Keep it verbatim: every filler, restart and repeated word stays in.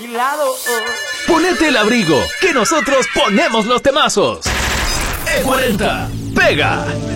enchilado. Ponete el abrigo, que nosotros ponemos los temazos. E cuarenta, pega.